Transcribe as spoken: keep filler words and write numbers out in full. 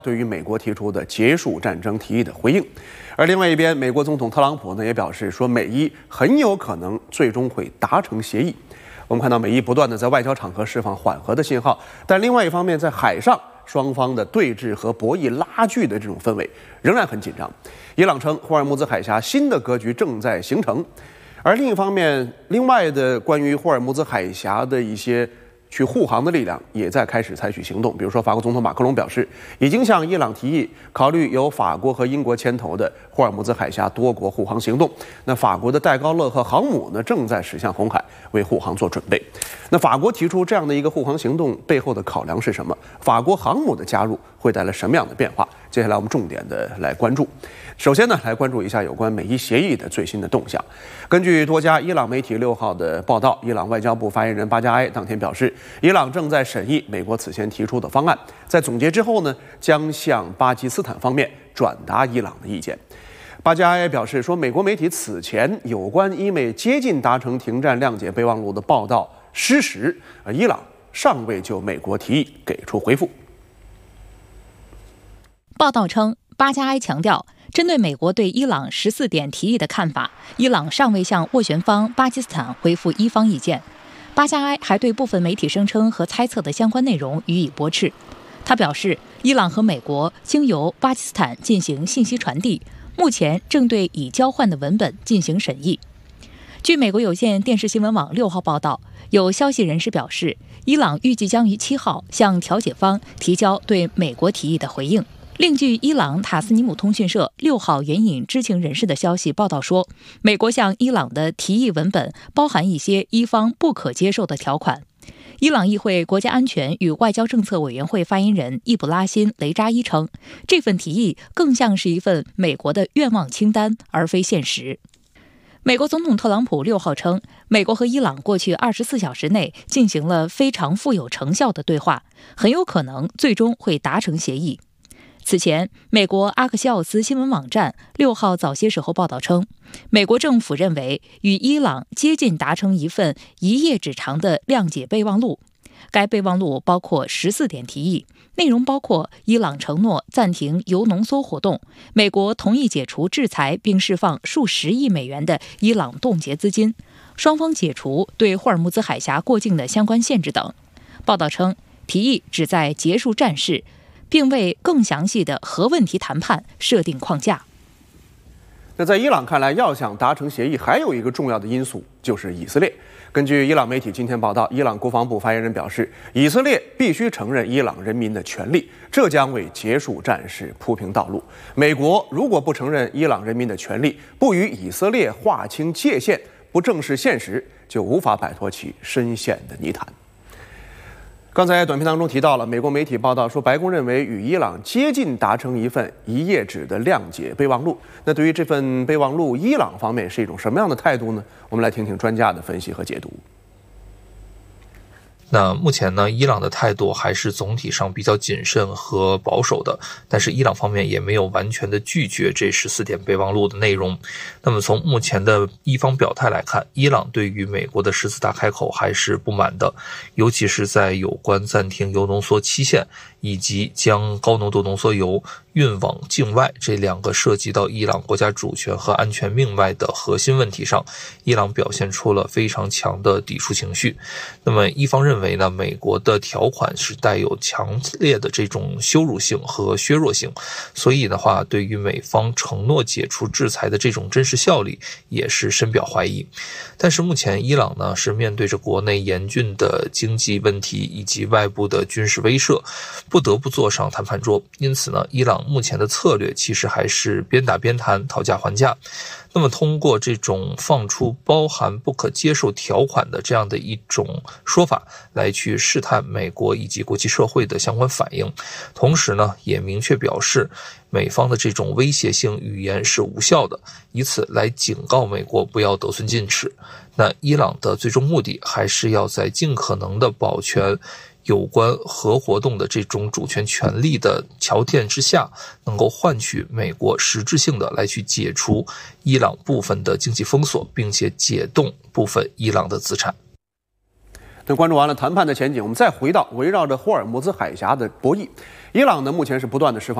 对于美国提出的结束战争提议的回应。而另外一边，美国总统特朗普呢也表示说，美伊很有可能最终会达成协议。我们看到美伊不断的在外交场合释放缓和的信号，但另外一方面，在海上双方的对峙和博弈拉锯的这种氛围仍然很紧张。伊朗称，霍尔木兹海峡新的格局正在形成。而另一方面，另外的关于霍尔木兹海峡的一些去护航的力量也在开始采取行动。比如说，法国总统马克龙表示，已经向伊朗提议考虑由法国和英国牵头的霍尔木兹海峡多国护航行动。那法国的戴高乐和航母呢，正在驶向红海为护航做准备。那法国提出这样的一个护航行动背后的考量是什么？法国航母的加入会带来什么样的变化？接下来我们重点的来关注。首先呢，来关注一下有关美伊协议的最新的动向。根据多家伊朗媒体六号的报道，伊朗外交部发言人巴加埃当天表示，伊朗正在审议美国此前提出的方案，在总结之后呢，将向巴基斯坦方面转达伊朗的意见。巴加埃表示说，美国媒体此前有关伊美接近达成停战谅解备忘录的报道失实，而伊朗尚未就美国提议给出回复。 报道称，巴加埃强调，针对美国对伊朗十四点提议的看法，伊朗尚未向斡旋方巴基斯坦回复伊方意见。巴加埃还对部分媒体声称和猜测的相关内容予以驳斥。他表示，伊朗和美国经由巴基斯坦进行信息传递，目前正对已交换的文本进行审议。据美国有线电视新闻网六号报道，有消息人士表示，伊朗预计将于七号向调解方提交对美国提议的回应。另据伊朗塔斯尼姆通讯社六号援引知情人士的消息报道说，美国向伊朗的提议文本包含一些伊方不可接受的条款。伊朗议会国家安全与外交政策委员会发言人易卜拉欣·雷扎伊称，这份提议更像是一份美国的愿望清单，而非现实。美国总统特朗普六号称，美国和伊朗过去二十四小时内进行了非常富有成效的对话，很有可能最终会达成协议。此前，美国阿克西奥斯新闻网站六号早些时候报道称，美国政府认为与伊朗接近达成一份一页纸长的谅解备忘录。该备忘录包括十四点提议，内容包括伊朗承诺暂停铀浓缩活动，美国同意解除制裁并释放数十亿美元的伊朗冻结资金，双方解除对霍尔木兹海峡过境的相关限制等。报道称，提议旨在结束战事，并为更详细的核问题谈判设定框架。 那在伊朗看来，要想达成协议，还有一个重要的因素就是以色列。根据伊朗媒体今天报道，伊朗国防部发言人表示，以色列必须承认伊朗人民的权利，这将为结束战事铺平道路。美国如果不承认伊朗人民的权利，不与以色列划清界限，不正视现实，就无法摆脱其深陷的泥潭。刚才短片当中提到了，美国媒体报道说，白宫认为与伊朗接近达成一份一页纸的谅解备忘录。那对于这份备忘录，伊朗方面是一种什么样的态度呢？我们来听听专家的分析和解读。 那目前呢，伊朗的态度还是总体上比较谨慎和保守的，但是伊朗方面也没有完全的拒绝这十四点备忘录的内容。那么从目前的伊方表态来看，伊朗对于美国的十四大开口还是不满的，尤其是在有关暂停铀浓缩期限以及将高浓度浓缩铀运往境外这两个涉及到伊朗国家主权和安全命脉的核心问题上，伊朗表现出了非常强的抵触情绪。那么伊方认为呢，美国的条款是带有强烈的这种羞辱性和削弱性，所以的话，对于美方承诺解除制裁的这种真实效力也是深表怀疑。但是目前伊朗呢是面对着国内严峻的经济问题以及外部的军事威慑，不得不坐上谈判桌。因此呢，伊朗目前的策略其实还是边打边谈，讨价还价。那么通过这种放出包含不可接受条款的这样的一种说法来去试探美国以及国际社会的相关反应，同时呢也明确表示美方的这种威胁性语言是无效的，以此来警告美国不要得寸进尺。那伊朗的最终目的还是要在尽可能的保全有关核活动的这种主权权利的条件之下，能够换取美国实质性的来去解除伊朗部分的经济封锁，并且解冻部分伊朗的资产。 那关注完了谈判的前景，我们再回到围绕着霍尔木兹海峡的博弈。伊朗呢，目前是不断的释放